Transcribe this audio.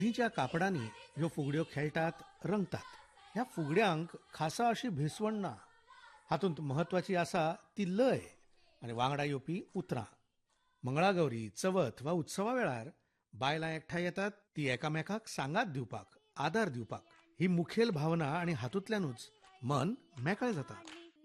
च्या कापडांनी ह्यो फुगड्यो खेळटात रंगतात. ह्या फुगड्यांक खासा अशी भेसवण ना. हातूंत महत्वाची आसा ती लय आनी वांगडा येवपी उतरां. मंगळागौरी, चवथ वा उत्सवा वेळार बायलां एकठांय येतात ती एकामेकाक सांगात दिवपाक, आदार दिवपाक. ही मुखेल भावना आनी हातूंतल्यानूच मन मेकळें जाता.